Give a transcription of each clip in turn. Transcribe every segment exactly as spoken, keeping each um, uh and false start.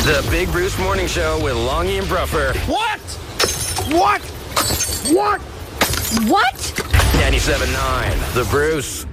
The Big Bruce Morning Show with Longy and Bruffer. What? What? What? What? ninety-seven point nine, The Bruce.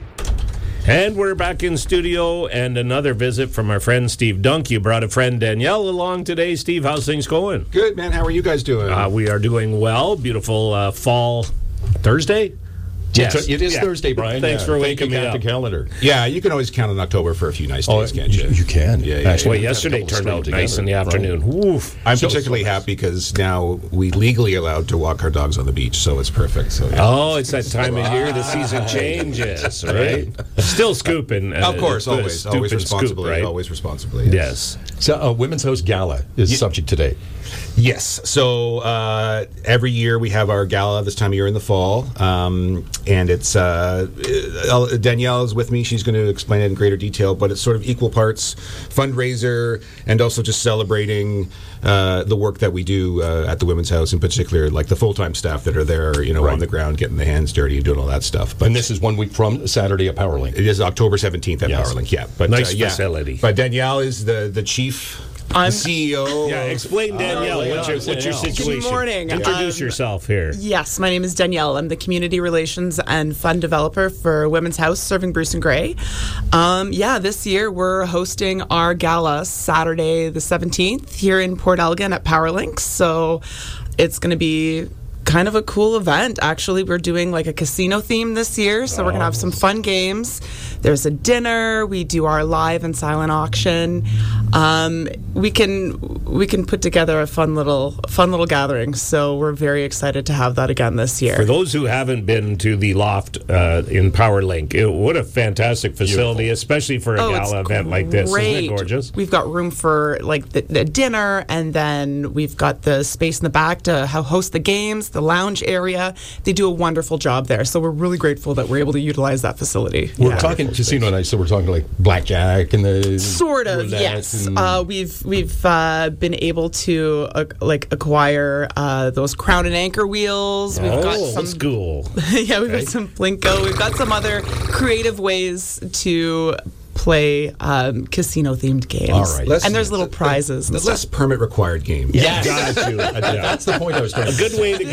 And we're back in studio, and another visit from our friend Steve Dunk. You brought a friend Danielle along today. Steve, how's things going? Good, man. How are you guys doing? Uh, we are doing well. Beautiful uh, fall Thursday. Yes. It is Yeah. Thursday, Brian. Thanks yeah. for Thank waking you, me got up. the calendar. yeah, you can always count on October for a few nice days, can't you? you, you can. Yeah, yeah, Actually, Well, yesterday Got a couple turned out straight nice in the together. afternoon. Woof. I'm So- particularly so nice. happy because now we legally allowed to walk our dogs on the beach, so it's perfect. So yeah. Oh, it's that time of year the season changes, right? Still scooping. Uh, Of course, the always, always stoop and scoop, responsibly, right? always responsibly. Yes. So, uh, Women's House Gala is the subject today. Yes. So uh, every year we have our gala this time of year in the fall, um, and it's uh, uh, Danielle is with me. She's going to explain it in greater detail, but it's sort of equal parts fundraiser and also just celebrating uh, the work that we do uh, at the Women's House, in particular, like the full-time staff that are there, you know, Right. on the ground, getting the hands dirty and doing all that stuff. But And this is one week from Saturday at Powerlink. it is October seventeenth at Yes. Powerlink. Yeah, but Nice uh, yeah. facility. But Danielle is the the chief. I'm- the C E O. Yeah, explain, Danielle, Oh, what's, your, yeah, what's your Danielle. situation? Good morning. Introduce Um, yourself here. Yes, my name is Danielle. I'm the community relations and fund developer for Women's House serving Bruce and Gray. Um, yeah, this year we're hosting our gala Saturday the seventeenth here in Port Elgin at Powerlinks. So it's going to be kind of a cool event. Actually, we're doing like a casino theme this year. So we're going to have some fun games. There's a dinner. We do our live and silent auction. Um, we can we can put together a fun little fun little gathering. So we're very excited to have that again this year. For those who haven't been to the loft uh, in Powerlink, it, what a fantastic facility, especially for a Oh, it's gala event like this. Isn't great. it gorgeous? We've got room for like the, the dinner, and then we've got the space in the back to ho- host the games, the lounge area. They do a wonderful job there. So we're really grateful that we're able to utilize that facility. We're Yeah. talking casino night, so we're talking like blackjack and the Sort of, roulette yes. and- Uh, we've we've uh, been able to uh, like acquire uh, those Crown and Anchor wheels. We've oh, got some school. yeah, we've got some Plinko. We've got some other creative ways to play um, casino-themed games. All right. Less- and there's little prizes. The and less stuff. permit-required game. Yes. Got you. Yeah. That's the point I was trying to A good way to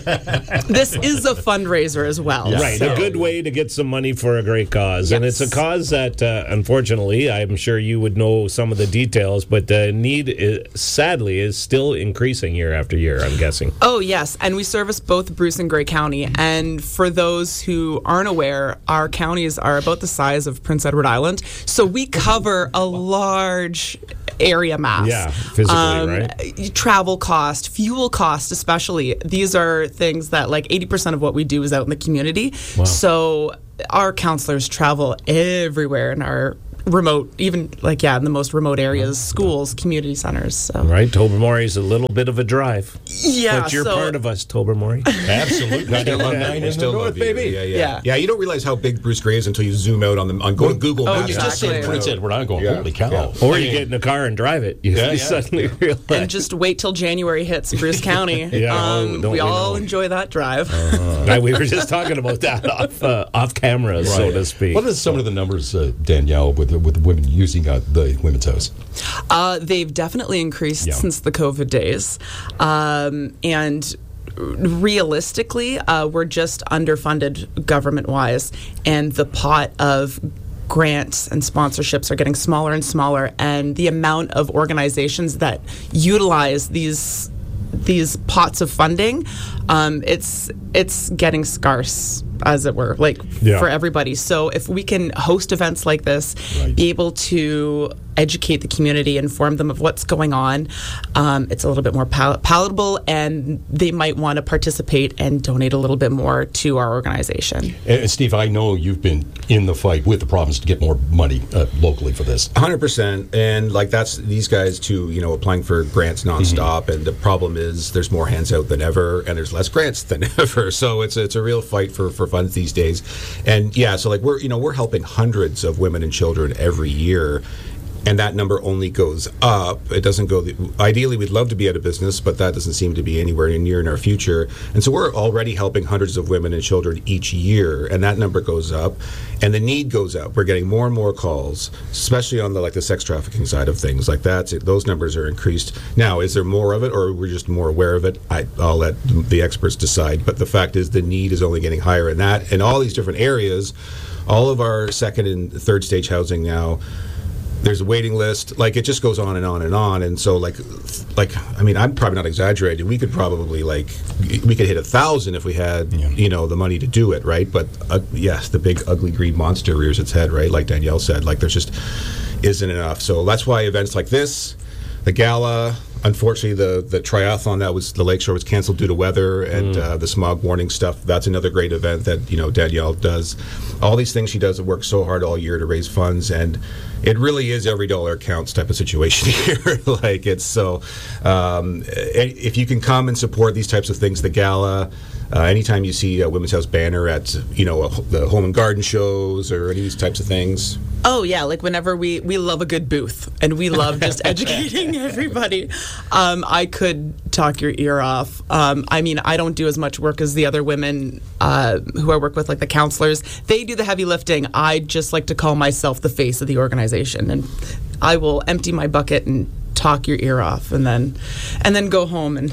get This is a fundraiser as well. right, so- a good way to get some money for a great cause, and it's a Yes. cause that, uh, unfortunately, I'm sure you would know some of the details, but the need, is, sadly, is still increasing year after year. I'm guessing. Oh, yes. And we service both Bruce and Gray County. And for those who aren't aware, our counties are about the size of Prince Edward Island. So we cover a large area mass. Yeah, physically, right? Travel cost, fuel cost, especially. These are things that like eighty percent of what we do is out in the community. So our counselors travel everywhere in our remote, even like, yeah, in the most remote areas, schools, community centers. So. Right, Tobermory is a little bit of a drive, Yeah. but you're so- part of us, Tobermory. Absolutely. ninety-one point nine We in the still north, love you. baby. Yeah, yeah, Yeah. yeah. You don't realize how big Bruce Gray is until you zoom out on the on go to Google Oh, Maps. You exactly. just said Prince Edward. I'm going, Yeah. holy cow. Yeah. Or I you mean, get in a car and drive it. You, Yeah, you yeah. suddenly realize. And just wait till January hits Bruce County. Yeah, oh, um, don't we we all know. enjoy that drive. Right, we were just talking about that off uh, off camera, so Right. to speak. What are some of the numbers, uh, Danielle, with with women using uh, the Women's House? Uh, they've definitely increased Yeah. since the COVID days. Um, and realistically, uh, we're just underfunded government-wise, and the pot of grants and sponsorships are getting smaller and smaller, and the amount of organizations that utilize these these pots of funding, um, it's it's getting scarce, as it were, like Yeah. for everybody. So if we can host events like this, Right. be able to educate the community, inform them of what's going on, um, it's a little bit more pal- palatable, and they might want to participate and donate a little bit more to our organization. Uh, Steve, I know you've been in the fight with the province to get more money uh, locally for this. one hundred percent. And like that's these guys too, you know, applying for grants nonstop. Mm-hmm. And the problem is there's more hands out than ever and there's less grants than ever. So it's it's a real fight for, for funds these days. And yeah, so like we're, you know, we're helping hundreds of women and children every year and that number only goes up. It doesn't go. The, ideally, we'd love to be out of business, but that doesn't seem to be anywhere near in our future. And so we're already helping hundreds of women and children each year, and that number goes up, and the need goes up. We're getting more and more calls, especially on the like the sex trafficking side of things. Like that, those numbers are increased. Now, is there more of it, or we're just more aware of it? I, I'll let the experts decide. But the fact is, the need is only getting higher in that, in all these different areas. All of our second and third stage housing now. There's a waiting list. Like, it just goes on and on and on. And so, like, like I mean, I'm probably not exaggerating. We could probably, like, we could hit a thousand if we had, yeah. you know, the money to do it, right? But, uh, yes, the big, ugly green monster rears its head, right? Like Danielle said. Like, there's just isn't enough. So that's why events like this, the gala, unfortunately, the, the triathlon that was the Lakeshore was canceled due to weather and mm. uh, the smog warning stuff. That's another great event that, you know, Danielle does. All these things she does have worked so hard all year to raise funds, and it really is every dollar counts type of situation here. Like, it's so um, if you can come and support these types of things, the gala. Uh, anytime you see a Women's House banner at, you know, a, the home and garden shows or any of these types of things. Oh, yeah. Like, whenever we, we love a good booth, and we love just educating everybody. Um, I could talk your ear off. Um, I mean, I don't do as much work as the other women uh, who I work with, like the counselors. They do the heavy lifting. I just like to call myself the face of the organization. And I will empty my bucket and talk your ear off, and then and then go home and...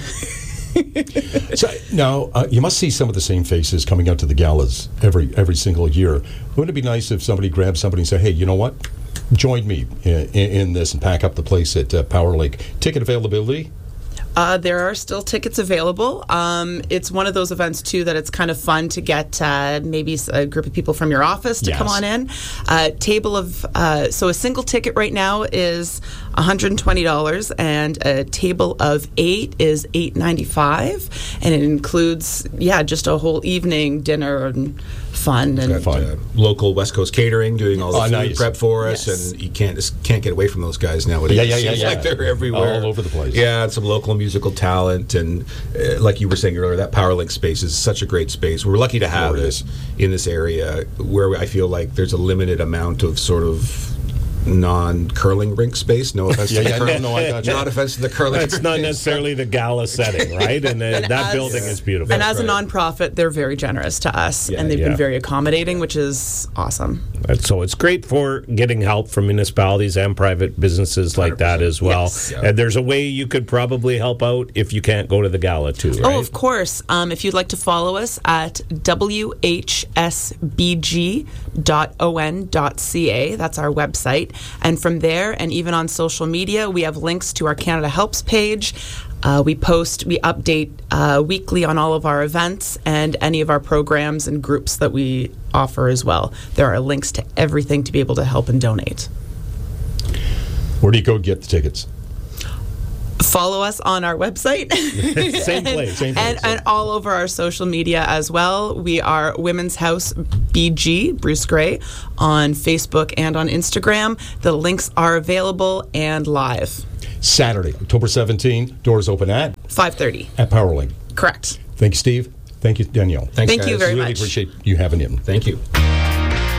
So now uh, you must see some of the same faces coming out to the galas every every single year. Wouldn't it be nice if somebody grabbed somebody and said, "Hey, you know what? Join me in, in this and pack up the place at uh, Power Lake." Ticket availability? Uh, there are still tickets available. Um, it's one of those events, too, that it's kind of fun to get uh, maybe a group of people from your office to yes. come on in. Uh, table of, uh, so a single ticket right now is one hundred twenty dollars, and a table of eight is eight ninety-five, and it includes, yeah, just a whole evening, dinner, and fun. And got, uh, local West Coast catering doing all the oh, food nice. prep for us, yes. and you can't just can't get away from those guys nowadays. Yeah, yeah, yeah. It's yeah. like they're everywhere. All over the place. Yeah, and some local musical talent, and uh, like you were saying earlier, that Power Link space is such a great space. We're lucky to have oh, it this in this area where I feel like there's a limited amount of sort of non-curling rink space. No offense yeah, to the yeah, curling. no, no, I got you. Not offense to the curling. It's not necessarily the gala setting, right? And, uh, And that as- building is beautiful. And as a right. nonprofit, they're very generous to us, Yeah, and they've yeah. been very accommodating, which is awesome. And so it's great for getting help from municipalities and private businesses like that as well. Yes. Yeah. And there's a way you could probably help out if you can't go to the gala too, right? Oh, of course. Um, if you'd like to follow us at w h s b g dot o n dot c a, that's our website. And from there, and even on social media, we have links to our Canada Helps page. Uh, we post, we update uh, weekly on all of our events and any of our programs and groups that we offer as well. There are links to everything to be able to help and donate. Where do you go get the tickets? Follow us on our website. Same place. Same place. and, and all over our social media as well. We are Women's House B G, Bruce Gray, on Facebook and on Instagram. The links are available and live. Saturday, October seventeenth, doors open at? five thirty. At Power Link. Correct. Thank you, Steve. Thank you, Danielle. Thanks, Thank you guys. very really much. appreciate you having him. Thank you.